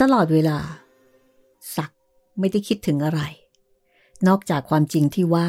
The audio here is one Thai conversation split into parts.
ตลอดเวลาศักดิ์ไม่ได้คิดถึงอะไรนอกจากความจริงที่ว่า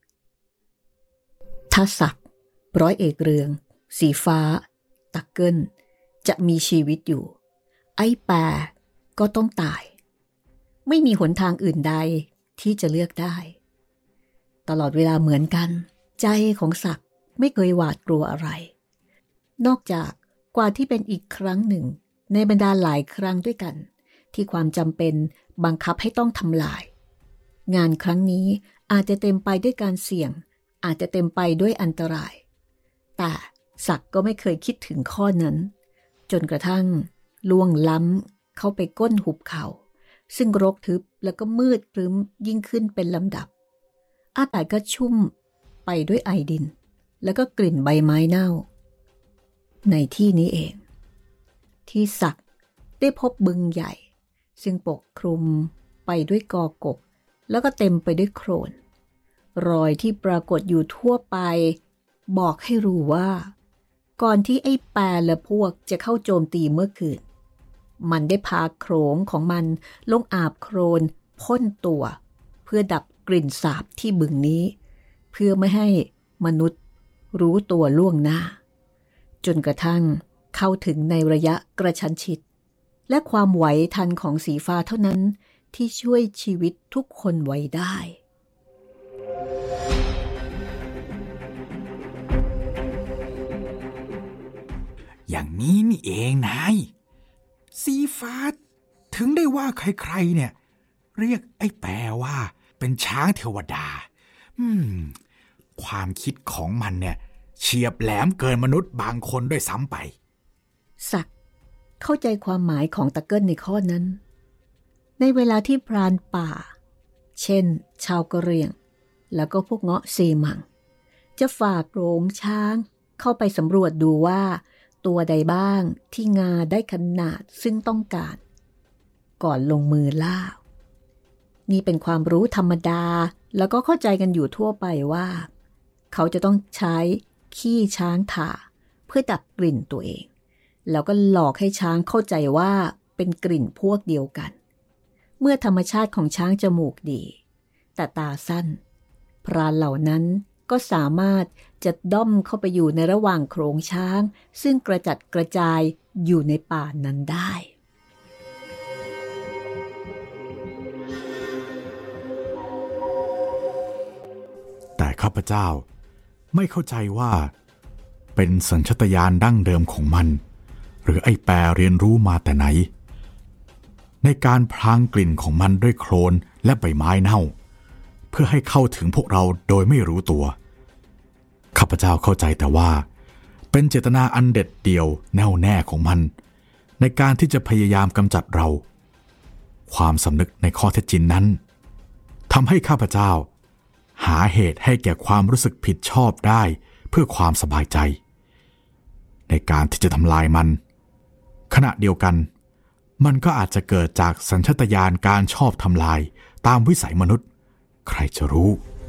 ถ้าศักดิ์ร้อยเอกเรืองสีฟ้าตักเกิลจะมีชีวิตอยู่ไอ้แปรก็ต้องตายไม่มีหนทางอื่นใดที่จะเลือกได้ตลอดเวลาเหมือนกันใจของศักดิ์ไม่เคยหวาดกลัวอะไรนอกจากกว่าที่เป็นอีกครั้งหนึ่งในบรรดาหลายครั้งด้วยกันที่ความจำเป็นบังคับให้ต้องทำลายงานครั้งนี้อาจจะเต็มไปด้วยการเสี่ยงอาจจะเต็มไปด้วยอันตรายแต่ศักดิ์ก็ไม่เคยคิดถึงข้อนั้นจนกระทั่งล่วงล้ำเข้าไปก้นหุบเขาซึ่งรกทึบแล้วก็มืดครึ้มยิ่งขึ้นเป็นลำดับอากาศก็ชุ่มไปด้วยไอดินแล้วก็กลิ่นใบไม้เน่าในที่นี้เองที่ศักดิ์ได้พบบึงใหญ่ซึ่งปกคลุมไปด้วยกอกกแล้วก็เต็มไปด้วยโคลนรอยที่ปรากฏอยู่ทั่วไปบอกให้รู้ว่าก่อนที่ไอ้แปรและพวกจะเข้าโจมตีเมื่อคืนมันได้พาโขลงของมันลงอาบโคลนพ่นตัวเพื่อดับกลิ่นสาบที่บึงนี้เพื่อไม่ให้มนุษย์รู้ตัวล่วงหน้าจนกระทั่งเข้าถึงในระยะกระชั้นชิดและความไหวทันของสีฟ้าเท่านั้นที่ช่วยชีวิตทุกคนไว้ได้อย่างนี้นี่เองนายสีฟ้าถึงได้ว่าใครๆเนี่ยเรียกไอ้แปรว่าเป็นช้างเทวดาความคิดของมันเนี่ยเฉียบแหลมเกินมนุษย์บางคนด้วยซ้ำไปศักดิ์เข้าใจความหมายของตะเกิลในข้อนั้นในเวลาที่พรานป่าเช่นชาวกะเหรี่ยงแล้วก็พวกเงาะเซมังจะฝ่าโขลงช้างเข้าไปสำรวจดูว่าตัวใดบ้างที่งาได้ขนาดซึ่งต้องการก่อนลงมือล่านี่เป็นความรู้ธรรมดาแล้วก็เข้าใจกันอยู่ทั่วไปว่าเขาจะต้องใช้ขี้ช้างถ่าเพื่อดับกลิ่นตัวเองแล้วก็หลอกให้ช้างเข้าใจว่าเป็นกลิ่นพวกเดียวกันเมื่อธรรมชาติของช้างจมูกดีแต่ตาสั้นพรานเหล่านั้นก็สามารถจะด้อมเข้าไปอยู่ในระหว่างโขลงช้างซึ่งกระจัดกระจายอยู่ในป่านั้นได้แต่ข้าพเจ้าไม่เข้าใจว่าเป็นสัญชาตญาณดั้งเดิมของมันหรือไอ้แปรเรียนรู้มาแต่ไหนในการพรางกลิ่นของมันด้วยโคลนและใบไม้เน่าเพื่อให้เข้าถึงพวกเราโดยไม่รู้ตัวข้าพเจ้าเข้าใจแต่ว่าเป็นเจตนาอันเด็ดเดี่ยวแน่วแน่ของมันในการที่จะพยายามกำจัดเราความสำนึกในข้อเท็จจริงนั้นทำให้ข้าพเจ้าหาเหตุให้แก่ความรู้สึกผิดชอบได้เพื่อความสบายใจในการที่จะทำลายมันขณะเดียวกันมันก็อาจจะเกิดจากสัญชาตญาณการชอบทำลายตามวิสัยมนุษย์ใครจะรู้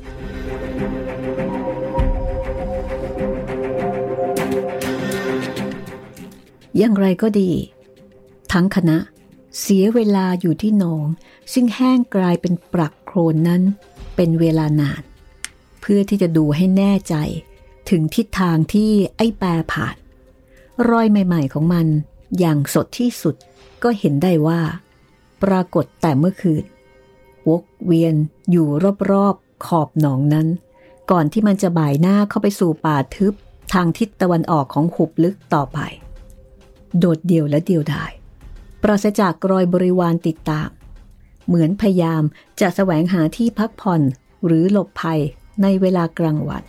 อย่างไรก็ดีทั้งคณะเสียเวลาอยู่ที่หนองซึ่งแห้งกลายเป็นปรักโคลนนั้นเป็นเวลานานเพื่อที่จะดูให้แน่ใจถึงทิศทางที่ไอ้แปรผ่านรอยใหม่ๆของมันอย่างสดที่สุดก็เห็นได้ว่าปรากฏแต่เมื่อคืนวกเวียนอยู่รอบๆขอบหนองนั้นก่อนที่มันจะบ่ายหน้าเข้าไปสู่ป่าทึบทางทิศตะวันออกของหุบลึกต่อไปโดดเดี่ยวและเดียวดายปราศจากรอยบริวารติดตามเหมือนพยายามจะแสวงหาที่พักผ่อนหรือหลบภัยในเวลากลางวัน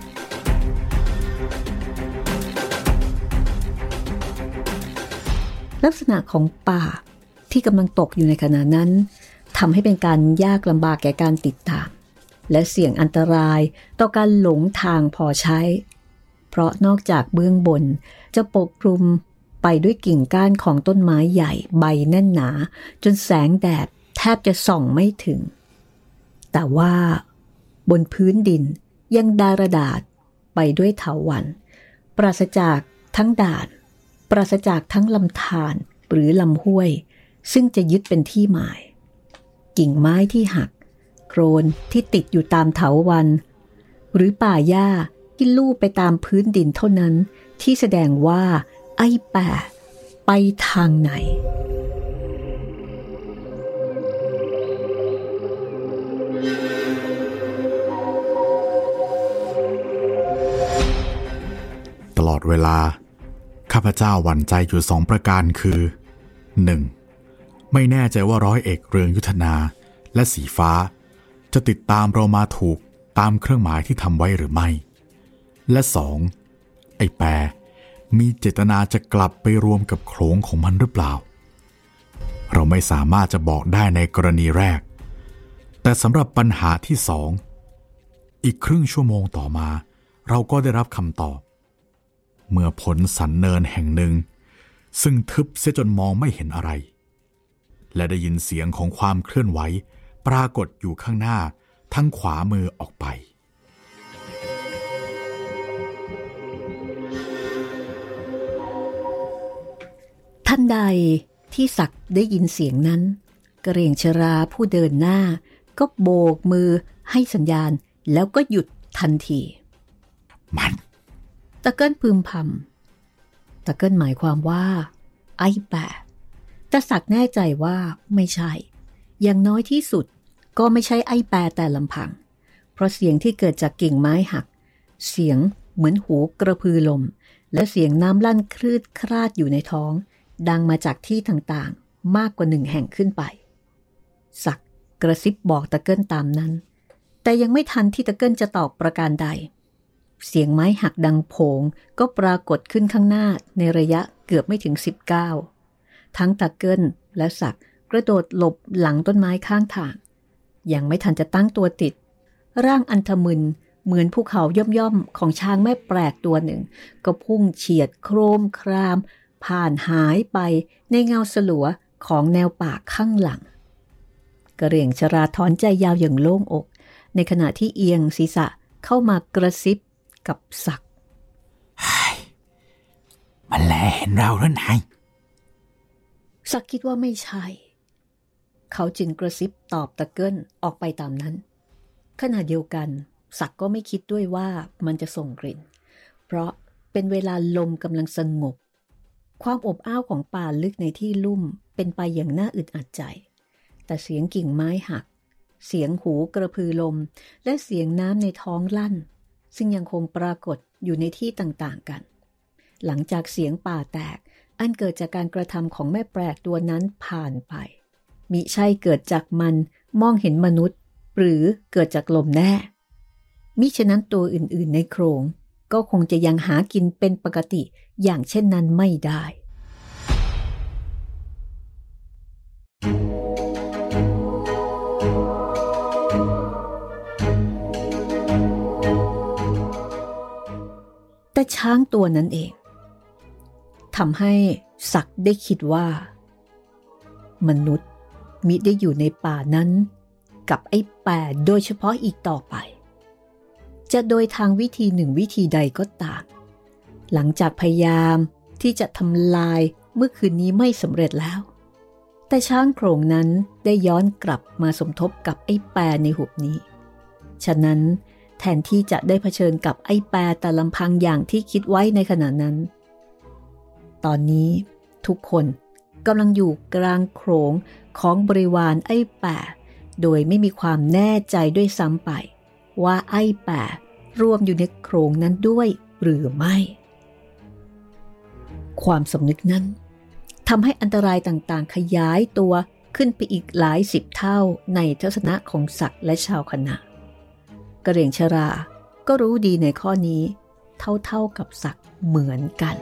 ลักษณะของป่าที่กำลังตกอยู่ในขณะนั้นทำให้เป็นการยากลำบากแก่การติดตามและเสี่ยงอันตรายต่อการหลงทางพอใช้เพราะนอกจากเบื้องบนจะปกคลุมไปด้วยกิ่งก้านของต้นไม้ใหญ่ใบแน่นหนาจนแสงแดดแทบจะส่องไม่ถึงแต่ว่าบนพื้นดินยังดารดาษไปด้วยเถาวัลย์ปราศจากทั้งด่านปราศจากทั้งลำธารหรือลำห้วยซึ่งจะยึดเป็นที่หมายกิ่งไม้ที่หักโคลนที่ติดอยู่ตามเถาวัลย์หรือป่าหญ้าที่ลู่ไปตามพื้นดินเท่านั้นที่แสดงว่าไอ้แปะไปทางไหนตลอดเวลาข้าพเจ้าหวั่นใจอยู่2 ประการคือ 1. ไม่แน่ใจว่าร้อยเอกเรืองยุทธนาและสีฟ้าจะติดตามเรามาถูกตามเครื่องหมายที่ทำไว้หรือไม่และ 2. ไอ้แปรมีเจตนาจะกลับไปรวมกับโขลงของมันหรือเปล่าเราไม่สามารถจะบอกได้ในกรณีแรกแต่สำหรับปัญหาที่ 2อีกครึ่งชั่วโมงต่อมาเราก็ได้รับคำตอบเมื่อผลสันเนินแห่งหนึ่งซึ่งทึบเสียจนมองไม่เห็นอะไรและได้ยินเสียงของความเคลื่อนไหวปรากฏอยู่ข้างหน้าทั้งขวามือออกไปทันใดที่ศักดิ์ได้ยินเสียงนั้นกระเหรี่ยงชราผู้เดินหน้าก็โบกมือให้สัญญาณแล้วก็หยุดทันทีมันตะเกิ้ลพึมพำตะเกิ้ลหมายความว่าไอ้แปะแต่ศักดิ์แน่ใจว่าไม่ใช่อย่างน้อยที่สุดก็ไม่ใช่ไอ้แปะแต่ลำพังเพราะเสียงที่เกิดจากกิ่งไม้หักเสียงเหมือนหูกระพือลมและเสียงน้ำลั่นคลืดคลาดอยู่ในท้องดังมาจากที่ต่างๆมากกว่า1 แห่งขึ้นไปศักดิ์กระซิบบอกตะเกิ้ลตามนั้นแต่ยังไม่ทันที่ตะเกิ้ลจะตอบประการใดเสียงไม้หักดังโผงก็ปรากฏขึ้นข้างหน้าในระยะเกือบไม่ถึง10 ก้าวทั้งตะเกิ้ลและศักดิ์กระโดดหลบหลังต้นไม้ข้างทางยังไม่ทันจะตั้งตัวติดร่างอันทมึนเหมือนภูเขาย่อมๆของช้างแม่แปลกตัวหนึ่งก็พุ่งเฉียดโครมครามผ่านหายไปในเงาสลัวของแนวป่าข้างหลังกระเหรี่ยงชราถอนใจยาวอย่างโล่งอกในขณะที่เอียงศีรษะเข้ามากระซิบกับศักดิ์มันแลเห็นเราหรือไงศักดิ์คิดว่าไม่ใช่เขาจึงกระซิบตอบตะเกิ้ลออกไปตามนั้นขณะเดียวกันศักดิ์ก็ไม่คิดด้วยว่ามันจะส่งกลิ่นเพราะเป็นเวลาลมกำลังสงบความอบอ้าวของป่าลึกในที่ลุ่มเป็นไปอย่างน่าอึดอัดใจแต่เสียงกิ่งไม้หักเสียงหูกระพือลมและเสียงน้ำในท้องลั่นซึ่งยังคงปรากฏอยู่ในที่ต่างๆกันหลังจากเสียงป่าแตกอันเกิดจากการกระทำของแม่แปลกตัวนั้นผ่านไปมิใช่เกิดจากมันมองเห็นมนุษย์หรือเกิดจากลมแน่มิฉะนั้นตัวอื่นๆในโขลงก็คงจะยังหากินเป็นปกติอย่างเช่นนั้นไม่ได้แต่ช้างตัวนั้นเองทำให้ศักดิ์ได้คิดว่ามนุษย์มิได้อยู่ในป่านั้นกับไอ้แปะโดยเฉพาะอีกต่อไปจะโดยทางวิธีหนึ่งวิธีใดก็ตามหลังจากพยายามที่จะทำลายเมื่อคืนนี้ไม่สำเร็จแล้วแต่ช้างโขลงนั้นได้ย้อนกลับมาสมทบกับไอ้แปะในหุบนี้ฉะนั้นแทนที่จะได้เผชิญกับไอ้แปะแต่ลำพังอย่างที่คิดไว้ในขณะนั้นตอนนี้ทุกคนกำลังอยู่กลางโขลงของบริวารไอ้แปะโดยไม่มีความแน่ใจด้วยซ้ำไปว่าไอ้แปะรวมอยู่ในโขลงนั้นด้วยหรือไม่ความสำนึกนั้นทำให้อันตรายต่างๆขยายตัวขึ้นไปอีกหลาย10 เท่าในทัศนะของศักดิ์และชาวคณะกระเหรี่ยงชราก็รู้ดีในข้อนี้เท่าๆกับศักดิ์เหมือนกัน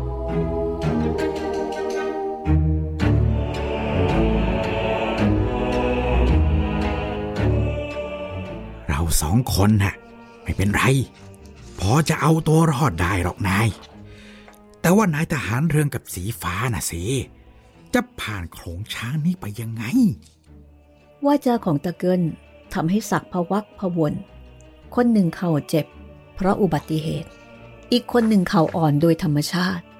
เรา2 คนน่ะไม่เป็นไรพอจะเอาตัวรอดได้หรอกนายแต่ว่านายทหารเรืองกับสีฟ้าน่ะสิจะผ่านโขลงช้างนี้ไปยังไงว่าจาของตะเกิ้ลทำให้ศักดิ์พวักพวนคนหนึ่งเข่าเจ็บเพราะอุบัติเหตุอีกคนหนึ่งเข่าอ่อนโดยธรรมชาติ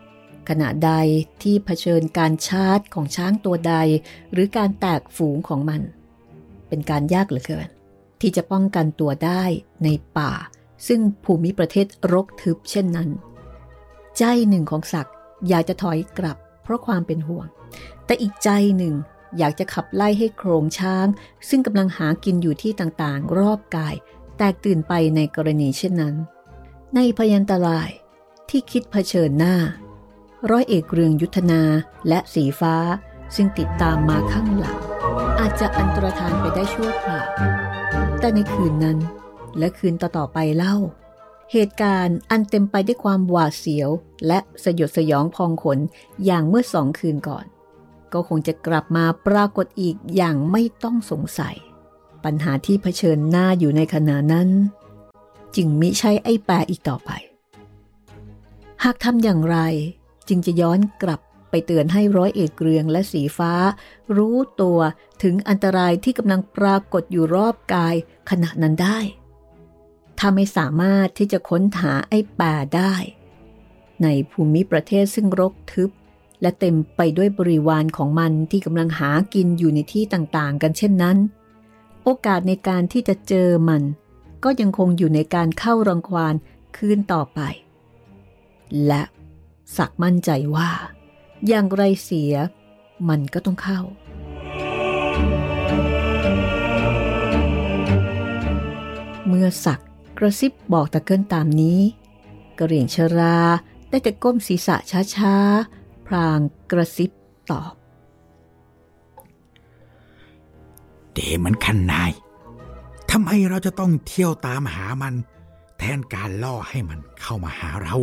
ขณะใดที่เผชิญการชาร์จของช้างตัวใดหรือการแตกฝูงของมันเป็นการยากเหลือเกินที่จะป้องกันตัวได้ในป่าซึ่งภูมิประเทศรกทึบเช่นนั้นใจหนึ่งของศักดิ์อยากจะถอยกลับเพราะความเป็นห่วงแต่อีกใจหนึ่งอยากจะขับไล่ให้โครงช้างซึ่งกำลังหากินอยู่ที่ต่างๆรอบกายแตกตื่นไปในกรณีเช่นนั้นในพยันตรายที่คิดเผชิญหน้าร้อยเอกเรืองยุทธนาและสีฟ้าซึ่งติดตามมาข้างหลังอาจจะอันตรธานไปได้ชั่วคราวแต่ในคืนนั้นและคืนต่อๆไปเล่าเหตุการณ์อันเต็มไปด้วยความหวาดเสียวและสยดสยองพองขนอย่างเมื่อ2 คืนก่อนก็คงจะกลับมาปรากฏอีกอย่างไม่ต้องสงสัยปัญหาที่เผชิญหน้าอยู่ในขณะนั้นจึงมิใช่ไอ้แปรอีกต่อไปหากทำอย่างไรจึงจะย้อนกลับไปเตือนให้ร้อยเอกเรืองและสีฟ้ารู้ตัวถึงอันตรายที่กำลังปรากฏอยู่รอบกายขณะนั้นได้ถ้าไม่สามารถที่จะค้นหาไอ้แปรได้ในภูมิประเทศซึ่งรกทึบและเต็มไปด้วยบริวารของมันที่กำลังหากินอยู่ในที่ต่างๆกันเช่นนั้นโอกาสในการที่จะเจอมันก็ยังคงอยู่ในการเข้ารังควานคืนต่อไปและศักดิ์มั่นใจว่าอย่างไรเสียมันก็ต้องเข้าเมื่อศักดิ์กระซิบบอกตะเกิลตามนี้กระเหรี่ยงชราได้แต่ก้มศีรษะช้าๆพลางกระซิบตอบเดมันคันนายทำไมเราจะต้องเที่ยวตามหามันแทนการล่อให้มันเข้ามาหาเรา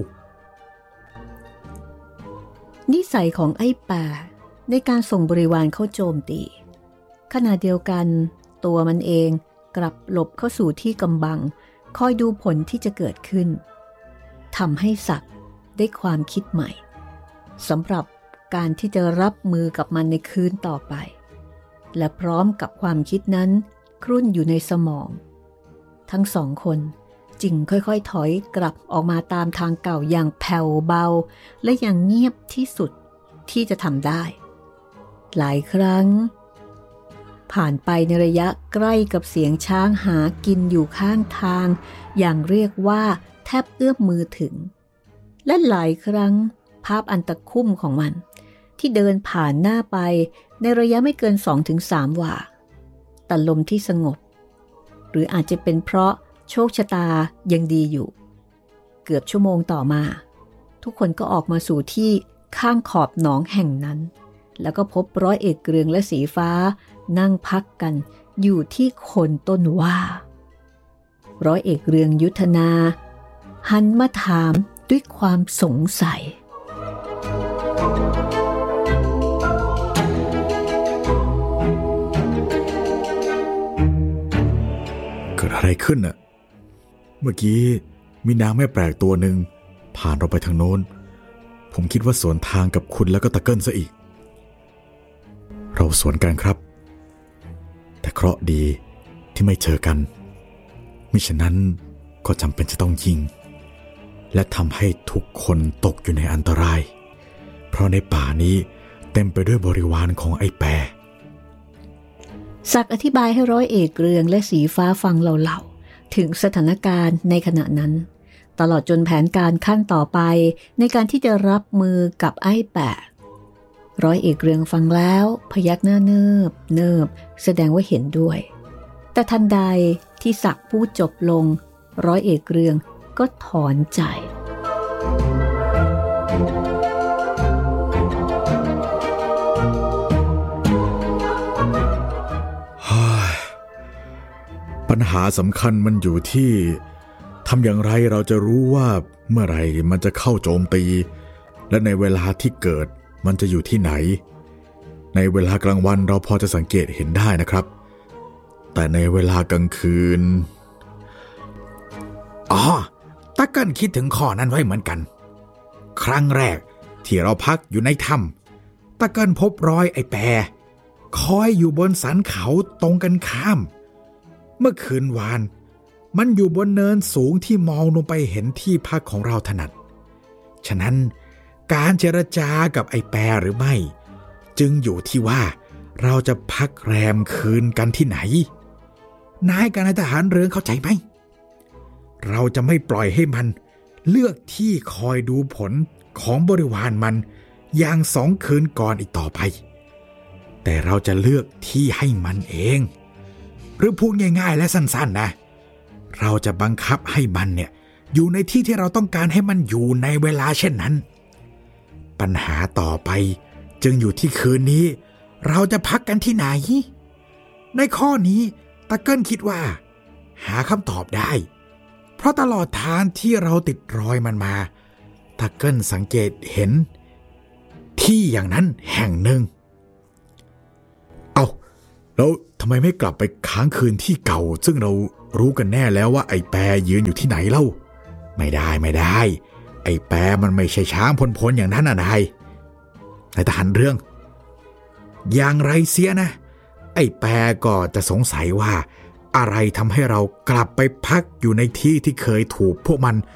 นิสัยของไอ้แปรในการส่งบริวารเข้าโจมตีขณะเดียวกันตัวมันเองกลับหลบเข้าสู่ที่กำบังคอยดูผลที่จะเกิดขึ้นทำให้ศักดิ์ได้ความคิดใหม่สำหรับการที่จะรับมือกับมันในคืนต่อไปและพร้อมกับความคิดนั้นครุ่นอยู่ในสมองทั้ง2 คนจึงค่อยๆถอยกลับออกมาตามทางเก่าอย่างแผ่วเบาและอย่างเงียบที่สุดที่จะทำได้หลายครั้งผ่านไปในระยะใกล้กับเสียงช้างหากินอยู่ข้างทางอย่างเรียกว่าแทบเอื้อมมือถึงและหลายครั้งภาพอันตะคุ่มของมันที่เดินผ่านหน้าไปในระยะไม่เกิน 2-3 หว่าแต่ลมที่สงบหรืออาจจะเป็นเพราะโชคชะตายังดีอยู่เกือบชั่วโมงต่อมาทุกคนก็ออกมาสู่ที่ข้างขอบหนองแห่งนั้นแล้วก็พบร้อยเอกเกรืองและสีฟ้านั่งพักกันอยู่ที่โคนต้นว่าร้อยเอกเรืองยุทธนาหันมาถามด้วยความสงสัยเกิดอะไรขึ้นน่ะเมื่อกี้มีนางแม่แปลกตัวหนึ่งผ่านเราไปทางโน้นผมคิดว่าสวนทางกับคุณแล้วก็ตะเกิ้ลซะอีกเราสวนกันครับแต่เคราะห์ดีที่ไม่เจอกันมิฉะนั้นก็จำเป็นจะต้องยิงและทำให้ทุกคนตกอยู่ในอันตรายเพราะในป่านี้เต็มไปด้วยบริวารของไอ้แปรศักดิ์อธิบายให้ร้อยเอกเรืองและสีฟ้าฟังเล่าๆถึงสถานการณ์ในขณะนั้นตลอดจนแผนการขั้นต่อไปในการที่จะรับมือกับไอ้แปรร้อยเอกเรืองฟังแล้วพยักหน้าเนิบแสดงว่าเห็นด้วยแต่ทันใดที่ศักดิ์พูดจบลงร้อยเอกเรืองก็ถอนใจปัญหาสำคัญมันอยู่ที่ทำอย่างไรเราจะรู้ว่าเมื่อไหร่มันจะเข้าโจมตีและในเวลาที่เกิดมันจะอยู่ที่ไหนในเวลากลางวันเราพอจะสังเกตเห็นได้นะครับแต่ในเวลากลางคืนตะเกิ้ลคิดถึงข้อนั้นไว้เหมือนกันครั้งแรกที่เราพักอยู่ในถ้ำตะเกิ้ลพบรอยไอ้แปรคอยอยู่บนสันเขาตรงกันข้ามเมื่อคืนวานมันอยู่บนเนินสูงที่มองลงไปเห็นที่พักของเราถนัดฉะนั้นการเจรจากับไอ้แปรหรือไม่จึงอยู่ที่ว่าเราจะพักแรมคืนกันที่ไหนนายกับนายทหารเรืองเข้าใจไหมเราจะไม่ปล่อยให้มันเลือกที่คอยดูผลของบริวารมันอย่าง2 คืนก่อนอีกต่อไปแต่เราจะเลือกที่ให้มันเองหรือพูดง่ายๆและสั้นๆนะเราจะบังคับให้มันเนี่ยอยู่ในที่ที่เราต้องการให้มันอยู่ในเวลาเช่นนั้นปัญหาต่อไปจึงอยู่ที่คืนนี้เราจะพักกันที่ไหนในข้อนี้ตะเกิ้ลคิดว่าหาคำตอบได้เพราะตลอดทางที่เราติดรอยมันมาตะเกิ้ลสังเกตเห็นที่อย่างนั้นแห่งหนึ่งเอาแล้วทำไมไม่กลับไปค้างคืนที่เก่าซึ่งเรารู้กันแน่แล้วว่าไอ้แปรยืนอยู่ที่ไหนเล่าไม่ได้ไอ้แปรมันไม่ใช่ช้างพลอย่างนั้นนายทหารเรื่องอย่างไรเสียนะไอ้แปรก็จะสงสัยว่าอะไรทำให้เรากลับไปพักอยู่ในที่ที่เคยถูกพวกมัน